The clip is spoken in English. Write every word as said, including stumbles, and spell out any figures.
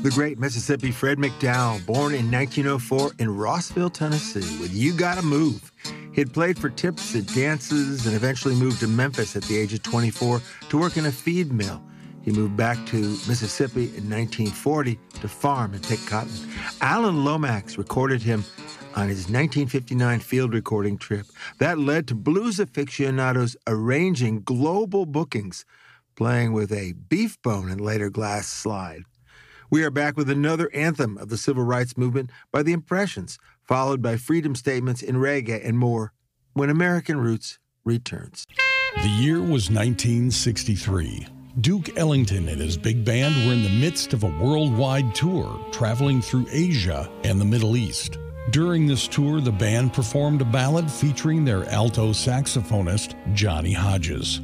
The great Mississippi Fred McDowell, born in nineteen oh four in Rossville, Tennessee, with You Gotta Move. He had played for tips at dances and eventually moved to Memphis at the age of twenty-four to work in a feed mill. He moved back to Mississippi in nineteen forty to farm and pick cotton. Alan Lomax recorded him on his nineteen fifty-nine field recording trip. That led to blues aficionados arranging global bookings, playing with a beef bone and later glass slide. We are back with another anthem of the civil rights movement by the Impressions, followed by freedom statements in reggae and more, when American Roots returns. The year was nineteen sixty-three. Duke Ellington and his big band were in the midst of a worldwide tour, traveling through Asia and the Middle East. During this tour, the band performed a ballad featuring their alto saxophonist, Johnny Hodges.